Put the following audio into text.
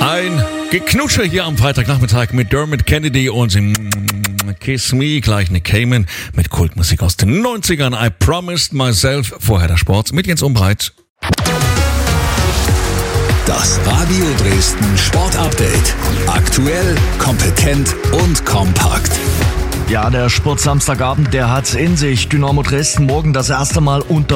Ein Geknutsche hier am Freitagnachmittag mit Dermot Kennedy und Kiss Me, gleich Nick Cayman mit Kultmusik aus den 90ern. I Promised Myself, vorher der Sport mit Jens Umbreit. Das Radio Dresden Sportupdate. Aktuell, kompetent und kompakt. Ja, der Sport Samstagabend, der hat in sich. Dynamo Dresden morgen das erste Mal unter